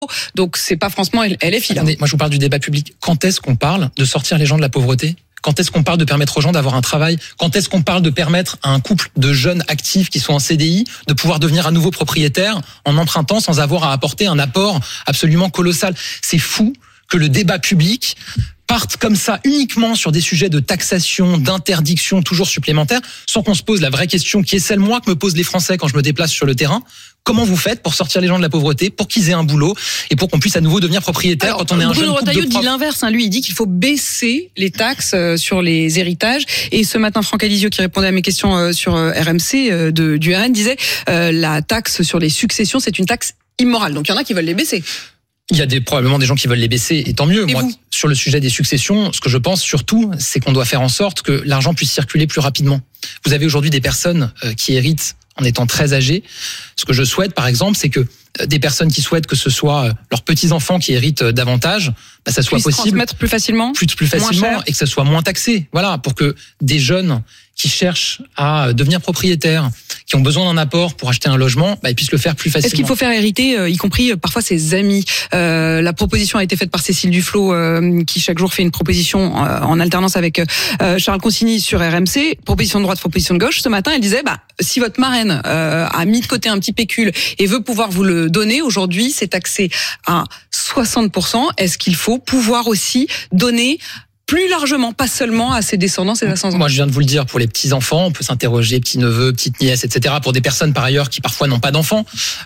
Donc c'est pas franchement LFI là. Attendez, moi je vous parle du débat public. Quand est-ce qu'on parle de sortir les gens de la pauvreté ? Quand est-ce qu'on parle de permettre aux gens d'avoir un travail ? Quand est-ce qu'on parle de permettre à un couple de jeunes actifs qui sont en CDI de pouvoir devenir à nouveau propriétaires en empruntant sans avoir à apporter un apport absolument colossal ? C'est fou que le débat public parte comme ça uniquement sur des sujets de taxation, d'interdiction toujours supplémentaires, sans qu'on se pose la vraie question qui est celle moi que me posent les Français quand je me déplace sur le terrain. Comment vous faites pour sortir les gens de la pauvreté, pour qu'ils aient un boulot et pour qu'on puisse à nouveau devenir propriétaire quand on est un jeune couple de Bruno Retailleau dit l'inverse. Lui, il dit qu'il faut baisser les taxes sur les héritages. Et ce matin, Franck Alizio, qui répondait à mes questions sur RMC du RN, disait la taxe sur les successions, c'est une taxe immorale. Donc il y en a qui veulent les baisser. Il y a probablement des gens qui veulent les baisser, et tant mieux. Moi, sur le sujet des successions, ce que je pense surtout, c'est qu'on doit faire en sorte que l'argent puisse circuler plus rapidement. Vous avez aujourd'hui des personnes qui héritent en étant très âgés. Ce que je souhaite, par exemple, c'est que des personnes qui souhaitent que ce soit leurs petits-enfants qui héritent davantage, ça soit possible. Transmettre plus facilement. Plus facilement, et que ça soit moins taxé. Voilà, pour que des jeunes qui cherchent à devenir propriétaires, qui ont besoin d'un apport pour acheter un logement, ils puissent le faire plus facilement. Est-ce qu'il faut faire hériter, y compris parfois ses amis ? La proposition a été faite par Cécile Duflot, qui chaque jour fait une proposition en alternance avec Charles Consigny sur RMC. Proposition de droite, proposition de gauche. Ce matin, elle disait, si votre marraine a mis de côté un petit pécule et veut pouvoir vous le donner, aujourd'hui, c'est taxé à 60%. Est-ce qu'il faut pouvoir aussi donner plus largement, pas seulement à ses descendants, ses ascendants? Moi, je viens de vous le dire, pour les petits-enfants, on peut s'interroger, petits-neveux, petites-nièces, etc., pour des personnes, par ailleurs, qui parfois n'ont pas d'enfants.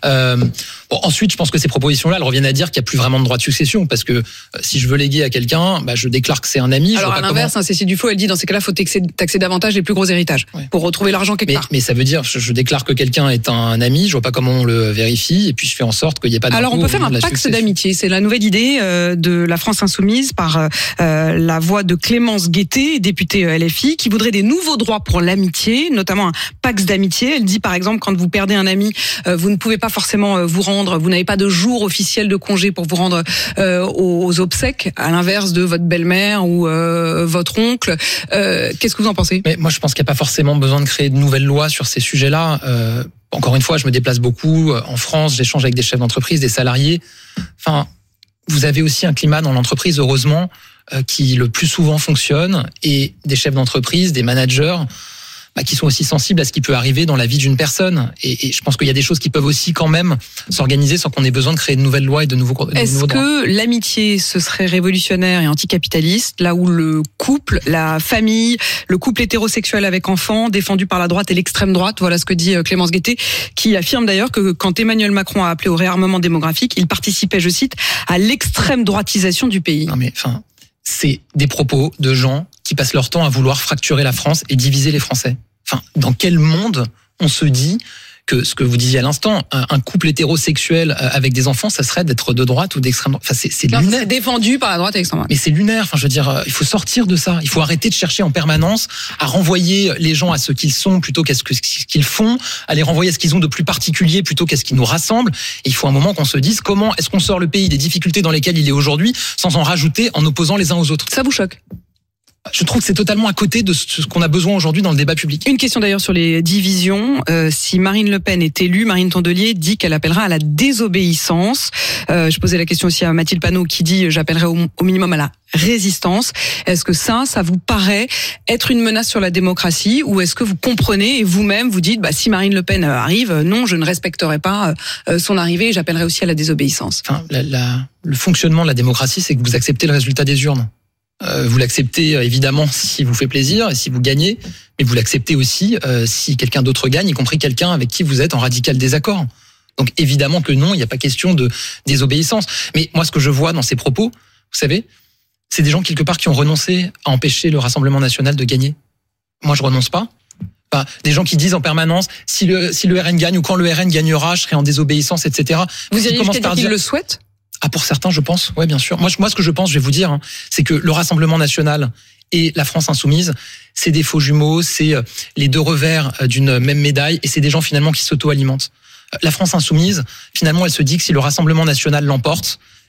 Ensuite, je pense que ces propositions-là, elles reviennent à dire qu'il n'y a plus vraiment de droit de succession, parce que si je veux léguer à quelqu'un, je déclare que c'est un ami. Alors, à l'inverse, Cécile Duflot, elle dit, dans ces cas-là, il faut taxer davantage les plus gros héritages, pour retrouver l'argent quelque part. Mais ça veut dire, je déclare que quelqu'un est un ami, je vois pas comment on le vérifie, et puis je fais en sorte qu'il n'y ait pas d'impôt. Alors, on peut faire un pacte d'amitié. C'est la nouvelle idée de la France Insoumise par la voix de Clémence Guettet, députée LFI, qui voudrait des nouveaux droits pour l'amitié, notamment un pacte d'amitié. Elle dit par exemple, quand vous perdez un ami, vous ne pouvez pas forcément vous rendre, vous n'avez pas de jour officiel de congé pour vous rendre aux obsèques, à l'inverse de votre belle-mère ou votre oncle. Qu'est-ce que vous en pensez ? Mais moi, je pense qu'il n'y a pas forcément besoin de créer de nouvelles lois sur ces sujets-là. Encore une fois, je me déplace beaucoup en France, j'échange avec des chefs d'entreprise, des salariés. Enfin, vous avez aussi un climat dans l'entreprise, heureusement, qui le plus souvent fonctionne, et des chefs d'entreprise, des managers, qui sont aussi sensibles à ce qui peut arriver dans la vie d'une personne. Et je pense qu'il y a des choses qui peuvent aussi quand même s'organiser sans qu'on ait besoin de créer de nouvelles lois et de nouveaux droits. Est-ce que l'amitié, ce serait révolutionnaire et anticapitaliste, là où le couple, la famille, le couple hétérosexuel avec enfants, défendu par la droite et l'extrême droite, voilà ce que dit Clémence Guettet, qui affirme d'ailleurs que quand Emmanuel Macron a appelé au réarmement démographique, il participait, je cite, à l'extrême droitisation du pays. Non mais, c'est des propos de gens qui passent leur temps à vouloir fracturer la France et diviser les Français. Dans quel monde on se dit que ce que vous disiez à l'instant, un couple hétérosexuel avec des enfants, ça serait d'être de droite ou d'extrême droite. C'est lunaire. C'est défendu par la droite et l'extrême droite. Mais c'est lunaire. Je veux dire, il faut sortir de ça. Il faut arrêter de chercher en permanence à renvoyer les gens à ce qu'ils sont plutôt qu'à ce qu'ils font, à les renvoyer à ce qu'ils ont de plus particulier plutôt qu'à ce qui nous rassemble. Et il faut un moment qu'on se dise comment est-ce qu'on sort le pays des difficultés dans lesquelles il est aujourd'hui sans en rajouter en opposant les uns aux autres. Ça vous choque ? Je trouve que c'est totalement à côté de ce qu'on a besoin aujourd'hui dans le débat public. Une question d'ailleurs sur les divisions. Si Marine Le Pen est élue, Marine Tondelier dit qu'elle appellera à la désobéissance. Je posais la question aussi à Mathilde Panot qui dit j'appellerai au minimum à la résistance. Est-ce que ça vous paraît être une menace sur la démocratie, ou est-ce que vous comprenez et vous-même vous dites si Marine Le Pen arrive, non, je ne respecterai pas son arrivée et j'appellerai aussi à la désobéissance. Le fonctionnement de la démocratie, c'est que vous acceptez le résultat des urnes. Vous l'acceptez évidemment si vous fait plaisir et si vous gagnez, mais vous l'acceptez aussi si quelqu'un d'autre gagne, y compris quelqu'un avec qui vous êtes en radical désaccord. Donc évidemment que non, il n'y a pas question de désobéissance. Mais moi, ce que je vois dans ces propos, vous savez, c'est des gens quelque part qui ont renoncé à empêcher le Rassemblement national de gagner. Moi, je renonce pas. Des gens qui disent en permanence si le RN gagne ou quand le RN gagnera, je serai en désobéissance, etc. Vous iriez jusqu'à dire qu'ils le souhaitent ? Pour certains, je pense. Ouais, bien sûr. Moi, ce que je pense, je vais vous dire, c'est que le Rassemblement national et la France insoumise, c'est des faux jumeaux, c'est les deux revers d'une même médaille, et c'est des gens finalement qui s'auto-alimentent. La France insoumise, finalement, elle se dit que si le Rassemblement national l'emporte,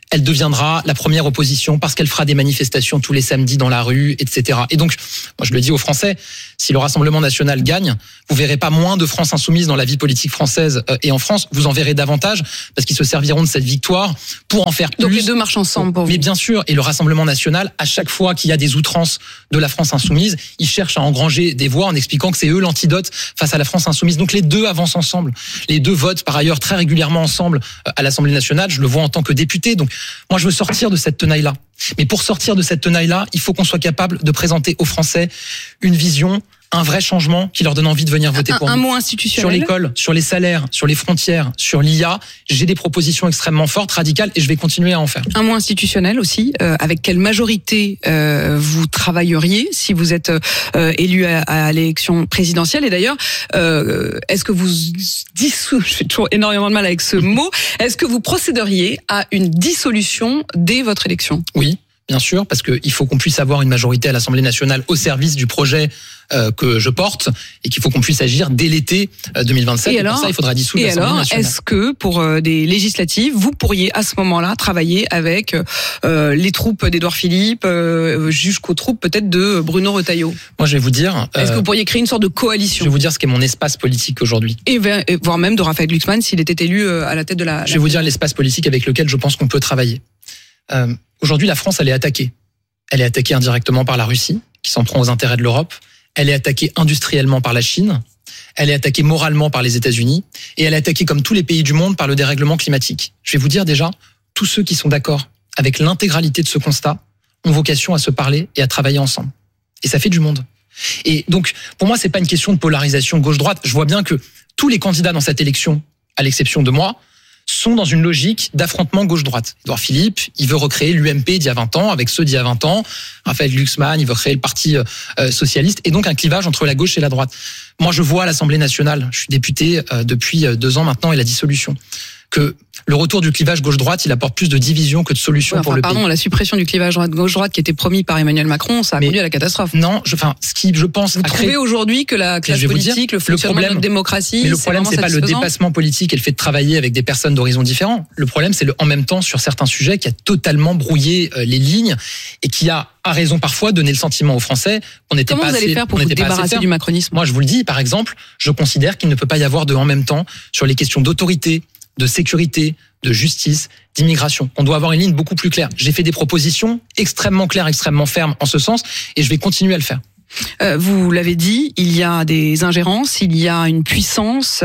elle deviendra la première opposition parce qu'elle fera des manifestations tous les samedis dans la rue, etc. Et donc, moi je le dis aux Français, si le Rassemblement national gagne, vous verrez pas moins de France insoumise dans la vie politique française et en France, vous en verrez davantage parce qu'ils se serviront de cette victoire pour en faire plus. Donc les deux marchent ensemble pour vous. Mais bien sûr, et le Rassemblement national, à chaque fois qu'il y a des outrances de la France insoumise, ils cherchent à engranger des voix en expliquant que c'est eux l'antidote face à la France insoumise. Donc les deux avancent ensemble. Les deux votent par ailleurs très régulièrement ensemble à l'Assemblée nationale. Je le vois en tant que député. Donc moi, je veux sortir de cette tenaille-là. Mais pour sortir de cette tenaille-là, il faut qu'on soit capable de présenter aux Français une vision, un vrai changement qui leur donne envie de venir voter pour nous. Un mot institutionnel. Sur l'école, sur les salaires, sur les frontières, sur l'IA, j'ai des propositions extrêmement fortes, radicales, et je vais continuer à en faire. Un mot institutionnel aussi. Avec quelle majorité vous travailleriez si vous êtes élu à l'élection présidentielle? Et d'ailleurs, est-ce que vous je fais toujours énormément de mal avec ce mot. Est-ce que vous procéderiez à une dissolution dès votre élection? Oui. Bien sûr, parce qu'il faut qu'on puisse avoir une majorité à l'Assemblée nationale au service du projet que je porte et qu'il faut qu'on puisse agir dès l'été 2027. Et pour ça, il faudra dissoudre l'Assemblée nationale. Est-ce que pour des législatives, vous pourriez à ce moment-là travailler avec les troupes d'Édouard Philippe jusqu'aux troupes peut-être de Bruno Retailleau? Moi, je vais vous dire... Est-ce que vous pourriez créer une sorte de coalition? Je vais vous dire ce qu'est mon espace politique aujourd'hui. Et voire même de Raphaël Glucksmann s'il était élu à la tête de la... Je vais vous dire l'espace politique avec lequel je pense qu'on peut travailler. Aujourd'hui, la France, elle est attaquée. Elle est attaquée indirectement par la Russie, qui s'en prend aux intérêts de l'Europe. Elle est attaquée industriellement par la Chine. Elle est attaquée moralement par les États-Unis. Et elle est attaquée, comme tous les pays du monde, par le dérèglement climatique. Je vais vous dire déjà, tous ceux qui sont d'accord avec l'intégralité de ce constat ont vocation à se parler et à travailler ensemble. Et ça fait du monde. Et donc, pour moi, c'est pas une question de polarisation gauche-droite. Je vois bien que tous les candidats dans cette élection, à l'exception de moi, sont dans une logique d'affrontement gauche-droite. Édouard Philippe, il veut recréer l'UMP d'il y a 20 ans, avec ceux d'il y a 20 ans. Raphaël Glucksmann, il veut créer le parti socialiste, et donc un clivage entre la gauche et la droite. Moi, je vois à l'Assemblée nationale, je suis député depuis 2 ans maintenant, et la dissolution, que le retour du clivage gauche-droite, il apporte plus de division que de solutions pour le pays. La suppression du clivage gauche-droite qui était promis par Emmanuel Macron, ça a conduit à la catastrophe. Non, ce qui, je pense... Vous trouvez aujourd'hui que la classe politique, le fonctionnement de notre démocratie... Mais le problème, c'est pas le dépassement politique et le fait de travailler avec des personnes d'horizons différents. Le problème, c'est le en même temps sur certains sujets qui a totalement brouillé les lignes et qui a raison parfois donné le sentiment aux Français qu'on n'était pas assez... Comment vous allez faire pour vous débarrasser du macronisme? Moi, je vous le dis, par exemple, je considère qu'il ne peut pas y avoir de en même temps sur les questions d'autorité, de sécurité, de justice, d'immigration. On doit avoir une ligne beaucoup plus claire. J'ai fait des propositions extrêmement claires, extrêmement fermes en ce sens, et je vais continuer à le faire. Vous l'avez dit, il y a des ingérences, il y a une puissance,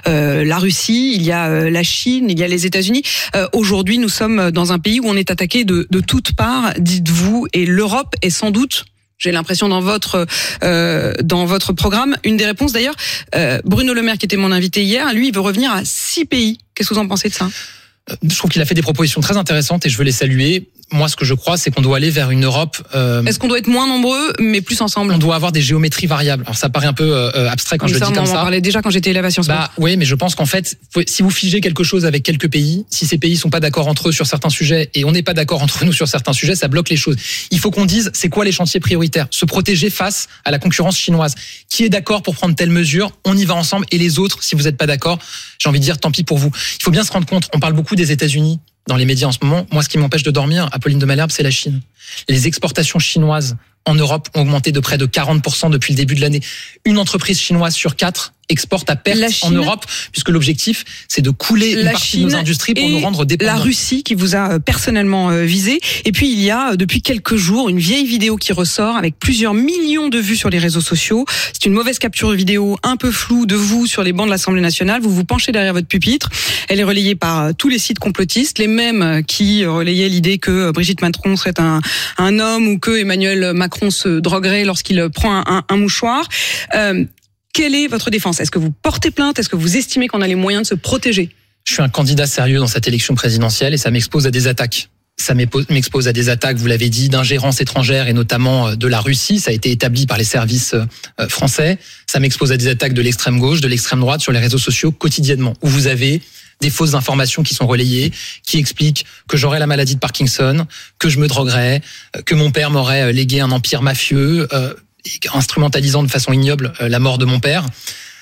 la Russie, il y a la Chine, il y a les États-Unis. Aujourd'hui, nous sommes dans un pays où on est attaqué de toutes parts, dites-vous, et l'Europe est sans doute... J'ai l'impression dans votre programme, une des réponses d'ailleurs, Bruno Le Maire qui était mon invité hier, lui il veut revenir à 6 pays. Qu'est-ce que vous en pensez de ça? Je trouve qu'il a fait des propositions très intéressantes et je veux les saluer. Moi, ce que je crois, c'est qu'on doit aller vers une Europe... Est-ce qu'on doit être moins nombreux, mais plus ensemble? On doit avoir des géométries variables. Alors, ça paraît un peu abstrait quand je le dis comme ça. On en parlait déjà quand j'étais élève à Sciences Po. Oui, mais je pense qu'en fait, si vous figez quelque chose avec quelques pays, si ces pays sont pas d'accord entre eux sur certains sujets et on n'est pas d'accord entre nous sur certains sujets, ça bloque les choses. Il faut qu'on dise, c'est quoi les chantiers prioritaires? Se protéger face à la concurrence chinoise. Qui est d'accord pour prendre telle mesure? On y va ensemble. Et les autres, si vous n'êtes pas d'accord, j'ai envie de dire, tant pis pour vous. Il faut bien se rendre compte, on parle beaucoup des États-Unis dans les médias en ce moment. Moi, ce qui m'empêche de dormir, Apolline de Malherbe, c'est la Chine. Les exportations chinoises en Europe ont augmenté de près de 40% depuis le début de l'année. Une entreprise chinoise sur 4 exporte à perte en Europe, puisque l'objectif, c'est de couler une partie de nos industries pour nous rendre dépendants. La Russie qui vous a personnellement visé. Et puis, il y a, depuis quelques jours, une vieille vidéo qui ressort avec plusieurs millions de vues sur les réseaux sociaux. C'est une mauvaise capture vidéo un peu floue de vous sur les bancs de l'Assemblée nationale. Vous vous penchez derrière votre pupitre. Elle est relayée par tous les sites complotistes, les mêmes qui relayaient l'idée que Brigitte Macron serait un homme ou que Emmanuel Macron se droguerait lorsqu'il prend un mouchoir. Quelle est votre défense? Est-ce que vous portez plainte? Est-ce que vous estimez qu'on a les moyens de se protéger? Je suis un candidat sérieux dans cette élection présidentielle et ça m'expose à des attaques. Ça m'expose à des attaques, vous l'avez dit, d'ingérence étrangère et notamment de la Russie. Ça a été établi par les services français. Ça m'expose à des attaques de l'extrême gauche, de l'extrême droite sur les réseaux sociaux quotidiennement, où vous avez des fausses informations qui sont relayées, qui expliquent que j'aurais la maladie de Parkinson, que je me droguerais, que mon père m'aurait légué un empire mafieux, instrumentalisant de façon ignoble la mort de mon père.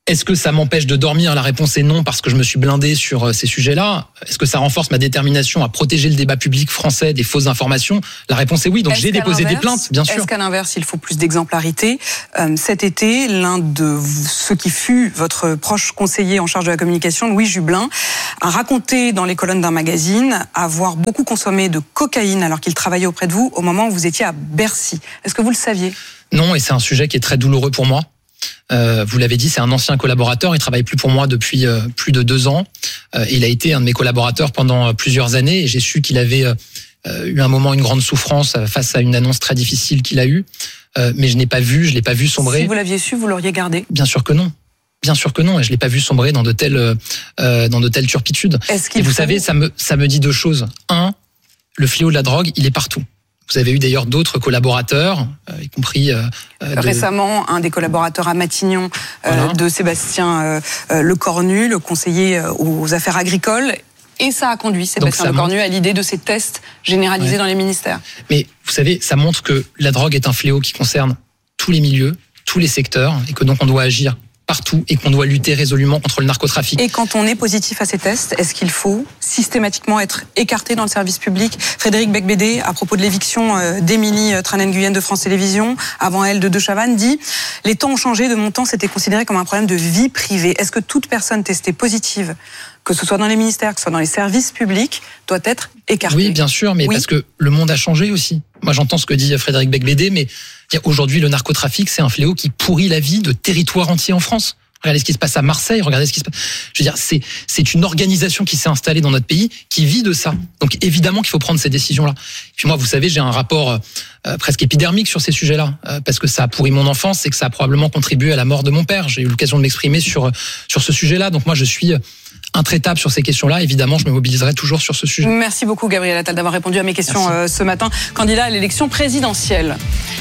Est-ce que ça m'empêche de dormir ? La réponse est non, parce que je me suis blindé sur ces sujets-là. Est-ce que ça renforce ma détermination à protéger le débat public français des fausses informations ? La réponse est oui. Donc j'ai déposé des plaintes, bien sûr. Est-ce qu'à l'inverse, il faut plus d'exemplarité ? Cet été, l'un de ceux qui fut votre proche conseiller en charge de la communication, Louis Jubelin, a raconté dans les colonnes d'un magazine avoir beaucoup consommé de cocaïne alors qu'il travaillait auprès de vous au moment où vous étiez à Bercy. Est-ce que vous le saviez ? Non, et c'est un sujet qui est très douloureux pour moi. Vous l'avez dit, c'est un ancien collaborateur. Il travaille plus pour moi depuis plus de 2 ans. Il a été un de mes collaborateurs pendant plusieurs années et j'ai su qu'il avait eu un moment une grande souffrance face à une annonce très difficile qu'il a eue. Mais je l'ai pas vu sombrer. Si vous l'aviez su, vous l'auriez gardé ? Bien sûr que non. Bien sûr que non, et je l'ai pas vu sombrer dans de telles turpitudes. Et vous savez, ça me dit 2 choses. 1, le fléau de la drogue, il est partout. Vous avez eu d'ailleurs d'autres collaborateurs, y compris... Récemment, un des collaborateurs à Matignon de Sébastien Lecornu, le conseiller aux affaires agricoles, et ça a conduit Sébastien Lecornu à l'idée de ces tests généralisés dans les ministères. Mais vous savez, ça montre que la drogue est un fléau qui concerne tous les milieux, tous les secteurs, et que donc on doit agir partout et qu'on doit lutter résolument contre le narcotrafic. Et quand on est positif à ces tests, est-ce qu'il faut systématiquement être écarté dans le service public ? Frédéric Becbédé, à propos de l'éviction d'Émilie Tranen-Guyenne de France Télévisions, avant elle de Chavannes, dit « Les temps ont changé, de mon temps, c'était considéré comme un problème de vie privée. Est-ce que toute personne testée positive, que ce soit dans les ministères, que ce soit dans les services publics, doit être écartée ?» Oui, bien sûr, mais parce que le monde a changé aussi. Moi, j'entends ce que dit Frédéric Becbédé, mais aujourd'hui, le narcotrafic, c'est un fléau qui pourrit la vie de territoires entiers en France. Regardez ce qui se passe à Marseille, regardez ce qui se passe... Je veux dire, c'est une organisation qui s'est installée dans notre pays, qui vit de ça. Donc évidemment qu'il faut prendre ces décisions-là. Et puis moi, vous savez, j'ai un rapport presque épidermique sur ces sujets-là, parce que ça a pourri mon enfance et que ça a probablement contribué à la mort de mon père. J'ai eu l'occasion de m'exprimer sur ce sujet-là. Donc moi, je suis intraitable sur ces questions-là. Évidemment, je me mobiliserai toujours sur ce sujet. Merci beaucoup, Gabriel Attal, d'avoir répondu à mes questions ce matin. Candidat à l'élection présidentielle.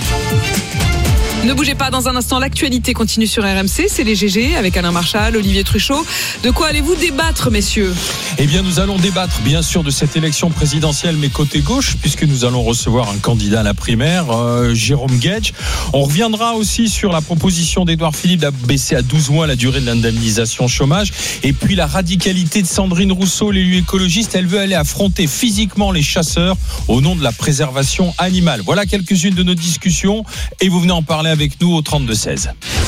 Ne bougez pas, dans un instant, l'actualité continue sur RMC, c'est les GG avec Alain Marchal, Olivier Truchot. De quoi allez-vous débattre, messieurs ? Eh bien, nous allons débattre, bien sûr, de cette élection présidentielle, mais côté gauche, puisque nous allons recevoir un candidat à la primaire, Jérôme Guedj. On reviendra aussi sur la proposition d'Édouard Philippe d'abaisser à 12 mois la durée de l'indemnisation chômage. Et puis, la radicalité de Sandrine Rousseau, l'élu écologiste, elle veut aller affronter physiquement les chasseurs au nom de la préservation animale. Voilà quelques-unes de nos discussions et vous venez en parler avec nous au 32-16.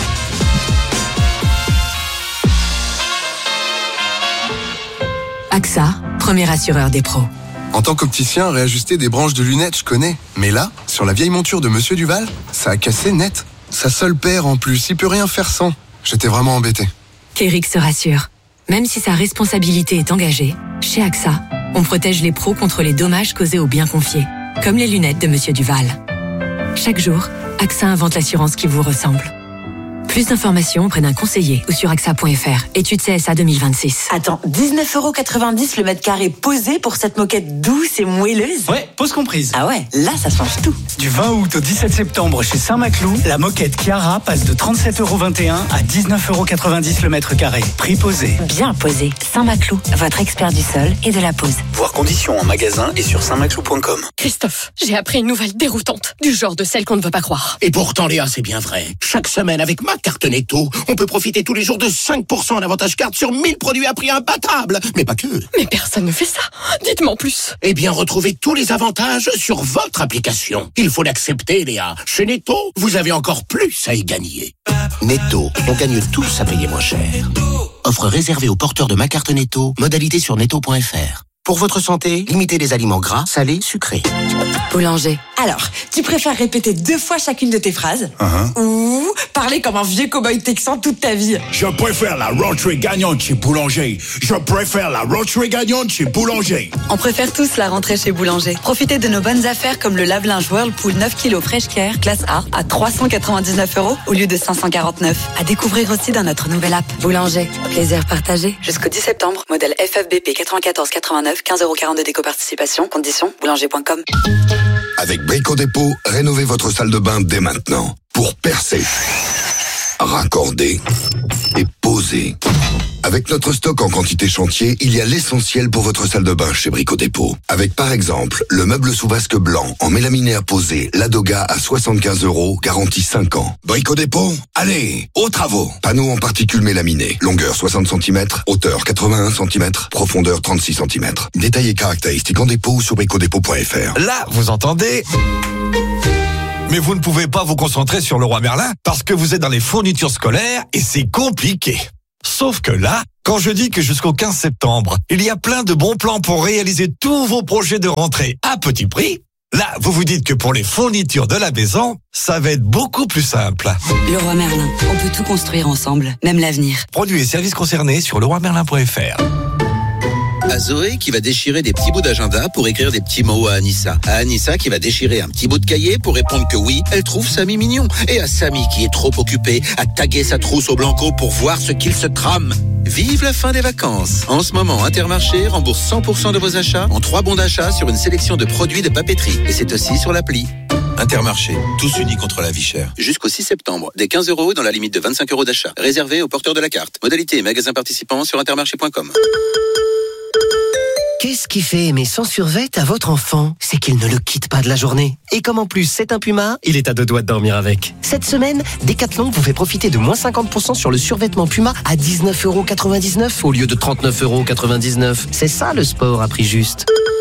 AXA, premier assureur des pros. En tant qu'opticien, réajuster des branches de lunettes, je connais. Mais là, sur la vieille monture de Monsieur Duval, ça a cassé net. Sa seule paire en plus, il peut rien faire sans. J'étais vraiment embêté. Qu'Eric se rassure. Même si sa responsabilité est engagée, chez AXA, on protège les pros contre les dommages causés aux biens confiés, comme les lunettes de Monsieur Duval. Chaque jour, AXA invente l'assurance qui vous ressemble. Plus d'informations auprès d'un conseiller ou sur AXA.fr. Étude CSA 2026. Attends, 19,90€ le mètre carré posé pour cette moquette douce et moelleuse ? Ouais, pause comprise. Ah ouais, là ça change tout. Du 20 août au 17 septembre chez Saint-Maclou, la moquette Chiara passe de 37,21€ à 19,90€ le mètre carré. Prix posé. Bien posé. Saint-Maclou, votre expert du sol et de la pose. Voir conditions en magasin et sur saintmaclou.com. Christophe, j'ai appris une nouvelle déroutante, du genre de celle qu'on ne veut pas croire. Et pourtant, Léa, c'est bien vrai. Chaque semaine, avec ma carte Netto, on peut profiter tous les jours de 5% d'avantage carte sur 1000 produits à prix imbattable. Mais pas que. Mais personne ne fait ça. Dites-moi en plus. Eh bien, retrouvez tous les avantages sur votre application. Il faut l'accepter, Léa. Chez Netto, vous avez encore plus à y gagner. Netto, on gagne tous à payer moins cher. Offre réservée aux porteurs de ma carte Netto. Modalité sur netto.fr. Pour votre santé, limitez les aliments gras, salés, sucrés. Boulanger. Alors, tu préfères répéter 2 fois chacune de tes phrases ou parler comme un vieux cow-boy texan toute ta vie? Je préfère la rentrée gagnante chez Boulanger. Je préfère la rentrée gagnante chez Boulanger. On préfère tous la rentrée chez Boulanger. Profitez de nos bonnes affaires comme le lave-linge Whirlpool 9 kg Fresh Care classe A à 399€ au lieu de 549. À découvrir aussi dans notre nouvelle app. Boulanger. Plaisir partagé. Jusqu'au 10 septembre. Modèle FFBP 9489. 15,42€ d'éco-participation. Conditions, boulanger.com. Avec Brico Dépôt, rénovez votre salle de bain dès maintenant pour percer. raccorder et poser. Avec notre stock en quantité chantier, il y a l'essentiel pour votre salle de bain chez Brico Dépôt. Avec par exemple, le meuble sous vasque blanc en mélaminé à poser, Ladoga à 75 €, garantie 5 ans. Brico Dépôt, allez, aux travaux. Panneau en particules mélaminées, longueur 60 cm, hauteur 81 cm, profondeur 36 cm. Détails et caractéristiques en dépôt ou sur bricodépôt.fr. Là, vous entendez ? Mais vous ne pouvez pas vous concentrer sur Leroy Merlin parce que vous êtes dans les fournitures scolaires et c'est compliqué. Sauf que là, quand je dis que jusqu'au 15 septembre, il y a plein de bons plans pour réaliser tous vos projets de rentrée à petit prix, là, vous vous dites que pour les fournitures de la maison, ça va être beaucoup plus simple. Leroy Merlin, on peut tout construire ensemble, même l'avenir. Produits et services concernés sur leroymerlin.fr. À Zoé qui va déchirer des petits bouts d'agenda pour écrire des petits mots à Anissa. À Anissa qui va déchirer un petit bout de cahier pour répondre que oui, elle trouve Samy mignon. Et à Samy qui est trop occupé à taguer sa trousse au Blanco pour voir ce qu'il se trame. Vive la fin des vacances. En ce moment, Intermarché rembourse 100% de vos achats en 3 bons d'achat sur une sélection de produits de papeterie. Et c'est aussi sur l'appli. Intermarché, tous unis contre la vie chère. Jusqu'au 6 septembre, des 15 € dans la limite de 25 € d'achat. Réservé aux porteurs de la carte. Modalité et magasins participants sur intermarché.com. Qu'est-ce qui fait aimer son survêt à votre enfant? C'est qu'il ne le quitte pas de la journée. Et comme en plus c'est un Puma, il est à 2 doigts de dormir avec. Cette semaine, Decathlon vous fait profiter de moins 50% sur le survêtement Puma à 19,99 € au lieu de 39,99 €. C'est ça le sport à prix juste.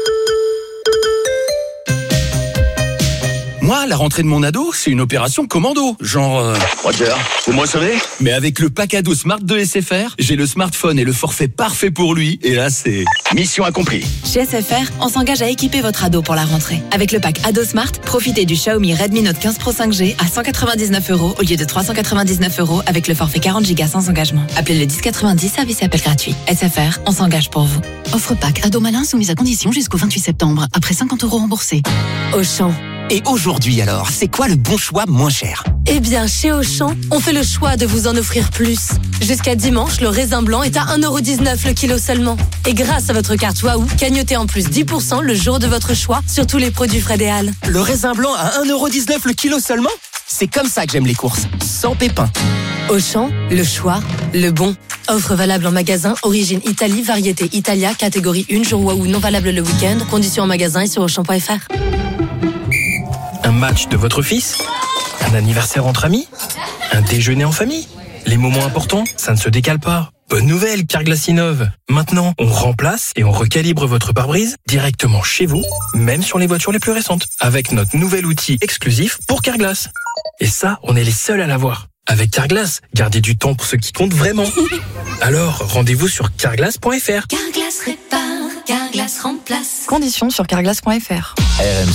Moi, la rentrée de mon ado, c'est une opération commando. Genre... Roger, vous me recevez ? Mais avec le pack ado Smart de SFR, j'ai le smartphone et le forfait parfait pour lui. Et là, c'est... Mission accomplie. Chez SFR, on s'engage à équiper votre ado pour la rentrée. Avec le pack Ado Smart, profitez du Xiaomi Redmi Note 15 Pro 5G à 199 € au lieu de 399 € avec le forfait 40 Go sans engagement. Appelez le 1090, service et appel gratuit. SFR, on s'engage pour vous. Offre pack Ado Malin soumise à condition jusqu'au 28 septembre, après 50 € remboursés. Auchan. Et aujourd'hui alors, c'est quoi le bon choix moins cher? Eh bien, chez Auchan, on fait le choix de vous en offrir plus. Jusqu'à dimanche, le raisin blanc est à 1,19 € le kilo seulement. Et grâce à votre carte Waouh, cagnotez en plus 10% le jour de votre choix sur tous les produits Fred et Hall. Le raisin blanc à 1,19 € le kilo seulement? C'est comme ça que j'aime les courses, sans pépins. Auchan, le choix, le bon. Offre valable en magasin, origine Italie, variété Italia, catégorie 1, jour Waouh, non valable le week-end. Conditions en magasin et sur Auchan.fr. Un match de votre fils? Un anniversaire entre amis? Un déjeuner en famille? Les moments importants, ça ne se décale pas. Bonne nouvelle, Carglass innove. Maintenant, on remplace et on recalibre votre pare-brise directement chez vous, même sur les voitures les plus récentes, avec notre nouvel outil exclusif pour Carglass. Et ça, on est les seuls à l'avoir. Avec Carglass, gardez du temps pour ce qui compte vraiment. Alors, rendez-vous sur carglass.fr. Carglass répare, Carglass remplace. Conditions sur carglass.fr.